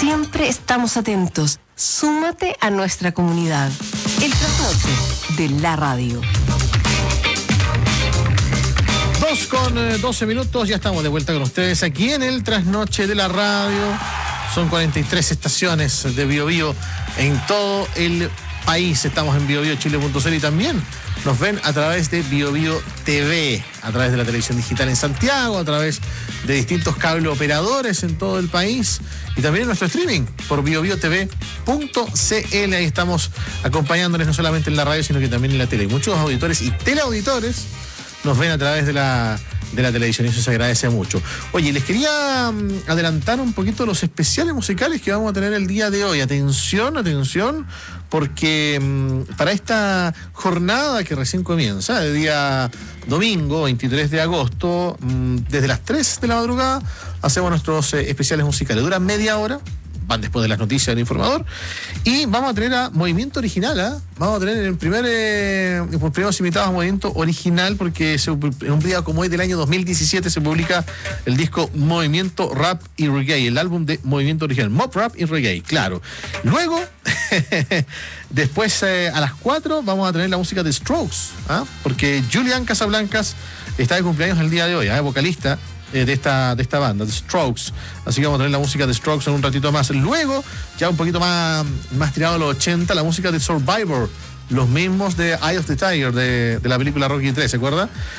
Siempre estamos atentos. Súmate a nuestra comunidad. El trasnoche de la radio. 2:12, ya estamos de vuelta con ustedes aquí en el trasnoche de la radio. Son 43 estaciones de BioBio en todo el país. Estamos en biobiochile.cl y también nos ven a través de BioBio TV, a través de la televisión digital en Santiago, a través de distintos cable operadores en todo el país y también en nuestro streaming por biobiotv.cl. Ahí estamos acompañándoles no solamente en la radio, sino que también en la tele. Muchos auditores y teleauditores nos ven a través de la televisión y eso se agradece mucho. Oye, les quería adelantar un poquito los especiales musicales que vamos a tener el día de hoy. Atención, porque para esta jornada que recién comienza, de día domingo 23 de agosto, desde las 3 de la madrugada, hacemos nuestros especiales musicales. Duran media hora. Van después de las noticias del informador. Y vamos a tener a Movimiento Original, Vamos a tener en por primeros invitados a Movimiento Original, porque en un día como hoy del año 2017 se publica el disco Movimiento Rap y Reggae, el álbum de Movimiento Original, Mob Rap y Reggae, claro. Luego, después a las 4 vamos a tener la música de Strokes, porque Julian Casablancas está de cumpleaños el día de hoy, vocalista de esta banda, The Strokes. Así que vamos a tener la música de Strokes en un ratito más. Luego, ya un poquito más tirado a los 80, la música de Survivor, los mismos de Eye of the Tiger, de la película Rocky 3, ¿se acuerda?